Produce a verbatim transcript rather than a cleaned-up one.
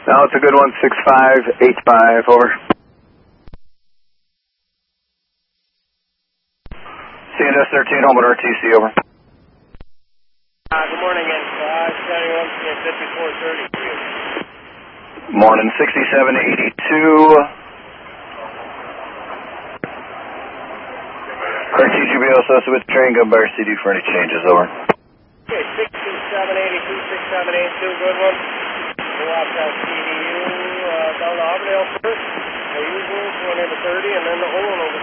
No, it's a good one, six five eight five, over. C N S thirteen, home at R T C, over. Uh, good morning, and five seventy-one, fifty-four thirty for you. Morning, sixty-seven eighty-two. R T G B O associated with train, go by R C D for any changes, over. Okay, sixty-seven eighty-two, sixty-seven eighty-two, good one. Go out to C D U, uh, down to Auburndale first, as usual, going into thirty, and then the Olin over